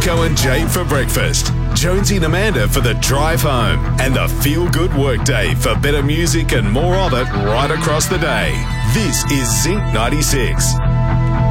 Rico and Jade for breakfast, Jonesy and Amanda for the drive home, and the feel-good workday for better music and more of it right across the day. This is Zinc 96.